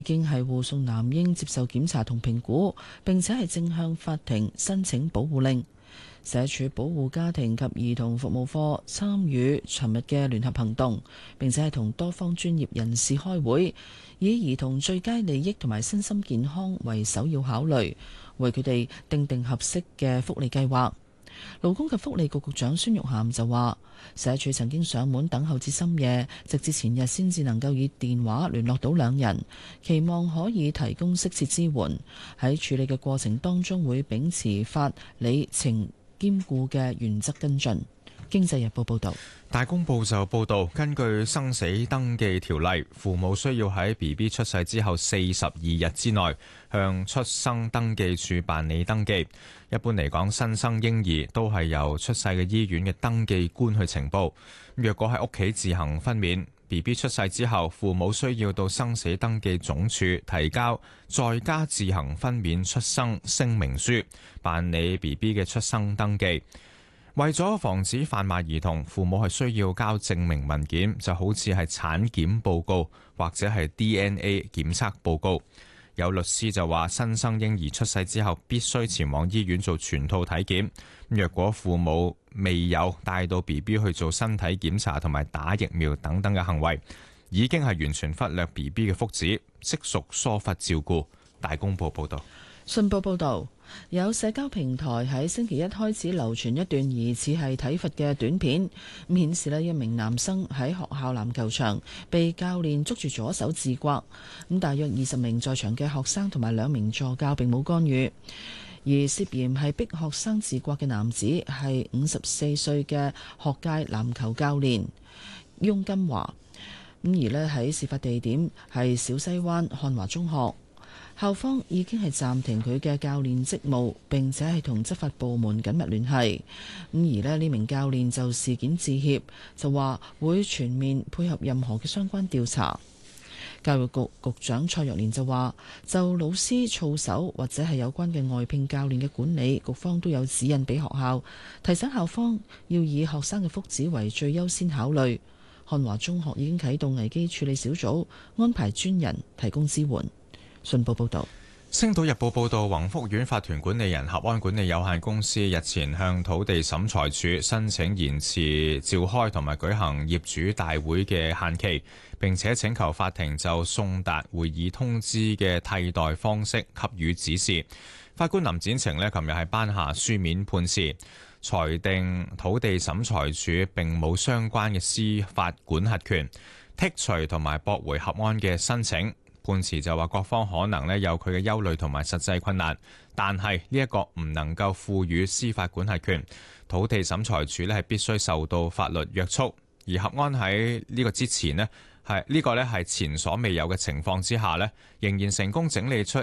已經係護送男嬰接受檢查同評估，並且係正向法庭申請保護令。社署保護家庭及兒童服務課參與尋日嘅聯合行動，並且係同多方專業人士開會，以兒童最佳利益同埋身心健康為首要考慮，為佢哋定合適嘅福利計劃。勞工及福利局局長孫玉菡就話，社署曾經上門等候至深夜，直至前日先至能夠以電話聯絡到兩人，期望可以提供適切支援。喺處理嘅過程當中，會秉持法理情兼顧嘅原則跟進。經濟日報報道。 大公報就報道，根據生死登記條例，父母需要喺 BB 出世之後42日之內向出生登記處辦理登記。一般嚟講，新生嬰兒都係由出世嘅醫院嘅登記官去呈報。若果喺屋企自行分娩， BB 出世之後，父母需要到生死登記總處提交在家自行分娩出生聲明書，辦理 BB 嘅出生登記。為咗防止販賣兒童，父母係需要交證明文件，就好似係產檢報告或者係 DNA 檢測報告。有律師就話，新生嬰兒出世之後必須前往醫院做全套體檢。若果父母未有帶到 BB 去做身體檢查同埋打疫苗等等嘅行為，已經係完全忽略 BB 嘅福祉，即屬疏忽照顧。大公報報道。 信報報導，有社交平台喺星期一開始流傳一段疑似係體罰嘅短片，顯示咧一名男生喺學校籃球場被教練捉住左手自刮，大約20名在場嘅學生同埋2名助教並冇干預，而涉嫌係逼學生自刮嘅男子係54歲嘅學界籃球教練翁金華，而咧喺事發地點係小西灣漢華中學。校方已經係暫停佢嘅教練職務，並且係同執法部門緊密聯繫。而呢名教練就事件致歉，就話會全面配合任何嘅相關調查。教育局局長蔡若蓮就話，就老師操守或者係有關嘅外聘教練嘅管理，局方都有指引俾學校，提醒校方要以學生嘅福祉為最優先考慮。漢華中學已經啟動危機處理小組，安排專人提供支援。信報報導，《 星島日報》報導，宏福苑法團管理人合安管理有限公司日前向土地審裁處申請延遲召開同埋舉行業主大會嘅限期，並且請求法庭就送達會議通知嘅替代方式給予指示。法官林展晴琴日係頒下書面判詞，裁定土地審裁處並冇相關嘅司法管轄權，剔除同埋駁回合安嘅申請。判詞就話，各方可能有佢嘅憂慮同埋實際困難，但係呢一個唔能夠賦予司法管轄權，土地審裁處係必須受到法律約束。而合安喺呢個之前係前所未有嘅情況之下仍然成功整理出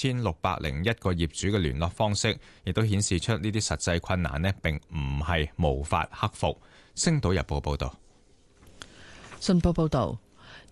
1601個業主嘅聯絡方式，亦都顯示出呢啲實際困難並唔係無法克服。星島日報報道。 信報報道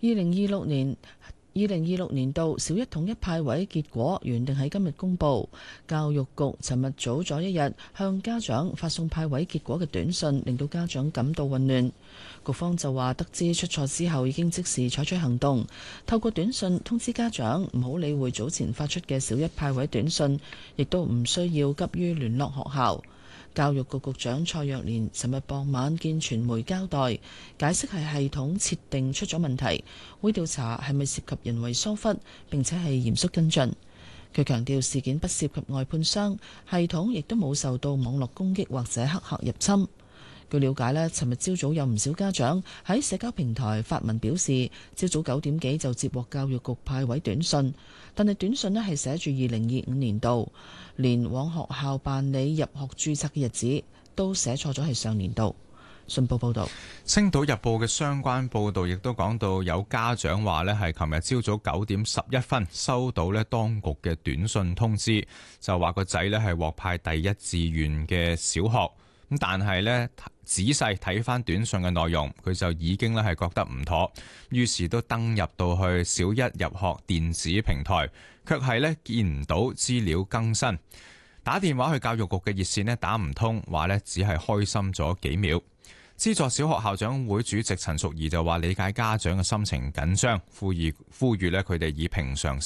，2026年度小一統一派位結果原定喺今日公佈，教育局尋日早咗一日向家長發送派位結果嘅短信，令到家長感到混亂。局方就話，得知出錯之後已經即時採取行動，透過短信通知家長唔好理會早前發出嘅小一派位短信，亦都唔需要急於聯絡學校。教育局局長蔡若蓮尋日傍晚見傳媒交代，解釋係系統設定出咗問題，會調查係咪涉及人為疏忽，並且係嚴肅跟進。佢強調事件不涉及外判商，系統亦都冇受到網絡攻擊或者黑客入侵。據了解尋日朝早有唔少家長喺社交平台發文表示，朝早9點幾就接獲教育局派位短信，但係短信係寫住2025年度，連往學校辦理入學註冊嘅日子都寫錯咗係上年度。信報報導，《 星島日報》嘅相關報導亦都講到，有家長話係琴日朝早9點11分收到當局嘅短信通知，就話個仔係獲派第一志願嘅小學。咁但係仔細睇翻短信嘅內容，佢就已經係覺得唔妥，於是都登入到去小一入學電子平台，卻係見唔到資料更新。打電話去教育局嘅熱線打唔通，話只係開心咗幾秒。 資助小學校長會主席陳淑儀就話：理解家長嘅心情緊張，呼籲咧佢哋以平常